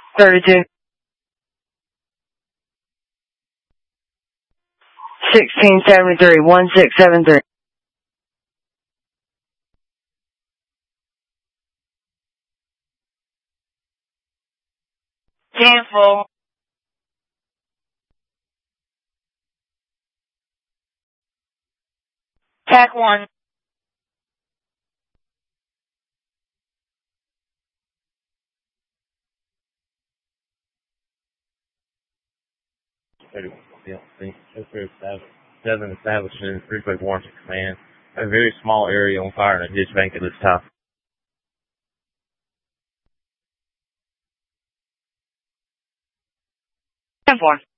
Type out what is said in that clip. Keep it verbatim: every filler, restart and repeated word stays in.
thirty-two. sixteen seventy-three, one six seven three. Cancel. Tack one. thirty-one. Yeah, seven establishing three point one command. A very small area on fire in a ditch bank at this time. ten four.